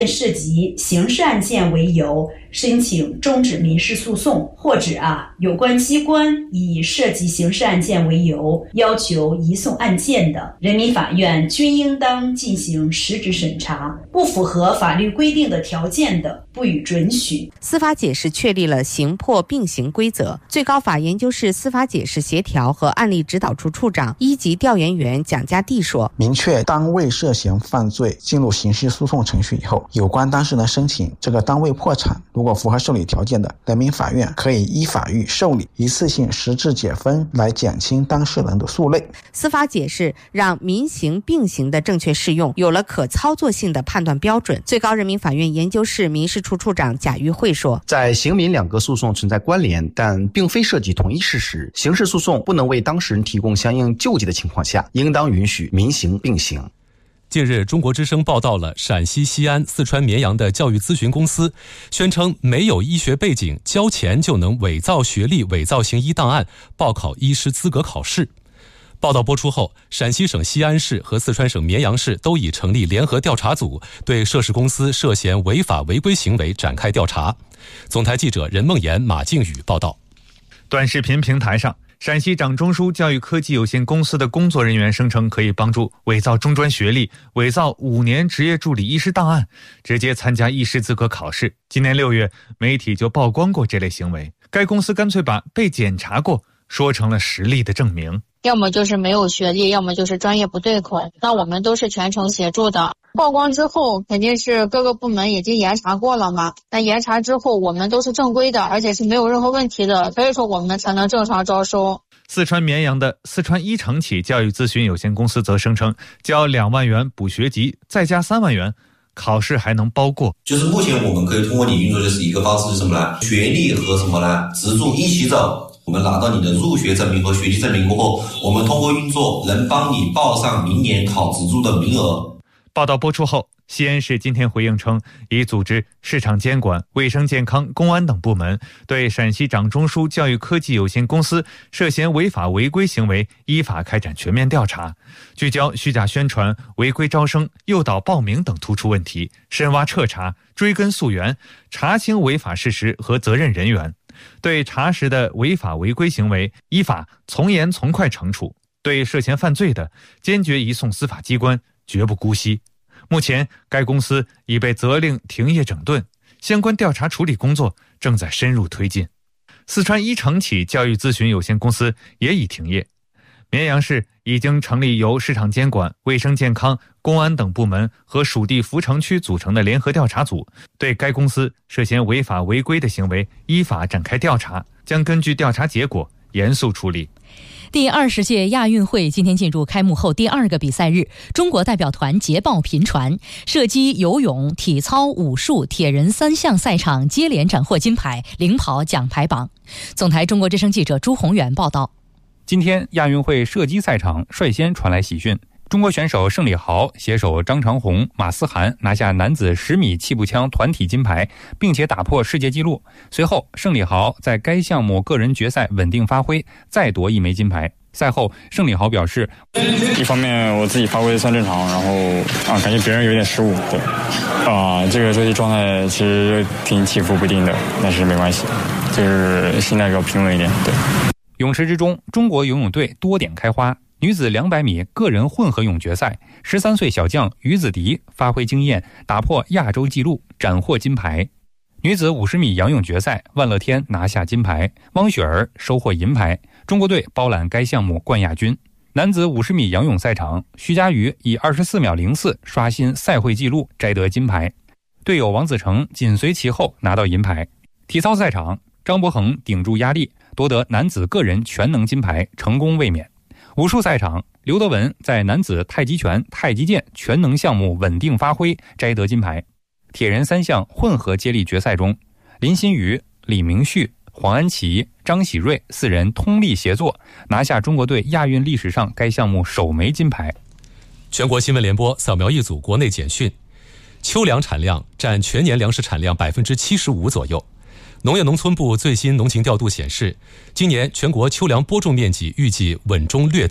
涉及刑事案件为由申请终止民事诉讼，或者有关机关以涉及刑事案件为由要求移送案件的，人民法院均应当进行实质审查，不符合法律规定的条件的，不予准许。 司法解释确立了刑破并行规则。最高法研究室司法解释协调和案例指导处处长、一级调研员蒋家地说， 明确单位涉嫌犯罪进入刑事诉讼程序以后，有关当事人申请这个单位破产，如果符合受理条件的，人民法院可以依法予受理，一次性实质解分来减轻当事人的诉累。 司法解释让民刑并行的正确适用有了可操作性的判断标准。最高人民法院研究室民事处处长贾玉慧说， 在刑民两个诉讼存在关联，但并非涉及同一事实，刑事诉讼不能为当事人提供相应救济的情况下，应当允许民刑并行。 近日，中国之声报道了陕西西安、四川绵阳的教育咨询公司宣称没有医学背景，交钱就能伪造学历、伪造行医档案，报考医师资格考试。报道播出后，陕西省西安市和四川省绵阳市都已成立联合调查组，对涉事公司涉嫌违法违规行为展开调查。总台记者任梦妍、马靖宇报道。 短视频平台上，陕西掌中枢教育科技有限公司的工作人员声称可以帮助伪造中专学历、伪造5年职业助理医师档案，直接参加医师资格考试。今年6月，媒体就曝光过这类行为。该公司干脆把被检查过说成了实力的证明， 要么就是没有学历，要么就是专业不对口，那我们都是全程协助的。曝光之后肯定是各个部门已经严查过了嘛，那严查之后我们都是正规的，而且是没有任何问题的，所以说我们才能正常招收。 四川绵阳的四川一承启教育咨询有限公司则声称，交2万元补学籍，再加3万元，考试还能包过。 就是目前我们可以通过你运作的是一个方式是什么呢？学历和什么呢？资助一起走。我们拿到你的入学证明和学习证明过后，我们通过运作能帮你报上明年考资助的名额。 报道播出后，西安市今天回应称，已组织市场监管、卫生健康、公安等部门对陕西掌中枢教育科技有限公司涉嫌违法违规行为依法开展全面调查，聚焦虚假宣传、违规招生、诱导报名等突出问题，深挖彻查，追根溯源，查清违法事实和责任人员。对查实的违法违规行为，依法从严从快惩处；对涉嫌犯罪的，坚决移送司法机关，绝不姑息。目前，该公司已被责令停业整顿，相关调查处理工作正在深入推进。四川一承启教育咨询有限公司也已停业。绵阳市已经成立由市场监管、卫生健康、公安等部门和属地扶城区组成的联合调查组，对该公司涉嫌违法违规的行为依法展开调查，将根据调查结果严肃处理。 第20届亚运会今天进入开幕后第2个比赛日，中国代表团捷报频传，射击、游泳、体操、武术、铁人3项赛场接连斩获金牌，领跑奖牌榜。总台中国之声记者朱宏远报道。 今天亚运会射击赛场率先传来喜讯，中国选手盛礼豪携手张长虹、马思涵拿下男子10米气步枪团体金牌，并且打破世界纪录。随后，盛礼豪在该项目个人决赛稳定发挥，再夺1枚金牌。赛后，盛礼豪表示， 一方面我自己发挥算正常，然后感觉别人有点失误，对，这个射击状态其实挺起伏不定的，但是没关系，就是心态比较平稳一点，对。 泳池之中，中国游泳队多点开花。女子200米个人混合泳决赛，13岁小将于子迪发挥惊艳，打破亚洲纪录，斩获金牌。女子50米仰泳决赛，万乐天拿下金牌，汪雪儿收获银牌，中国队包揽该项目冠亚军。男子50米仰泳赛场，徐嘉余以24秒04刷新赛会纪录，摘得金牌，队友王子成紧随其后拿到银牌。体操赛场，张博恒顶住压力，夺得男子个人全能金牌，成功卫冕。武术赛场，刘德文在男子太极拳、太极剑全能项目稳定发挥，摘得金牌。铁人3项混合接力决赛中，林新宇、李明旭、黄安琪、张喜瑞4人通力协作，拿下中国队亚运历史上该项目首枚金牌。 全国新闻联播扫描一组国内简讯：秋粮产量占全年粮食产量75%左右。农业农村部最新农情调度显示，今年全国秋粮播种面积预计稳中略增。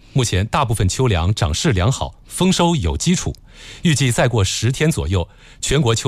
目前大部分秋粮长势良好，丰收有基础，预计再过10天左右，全国秋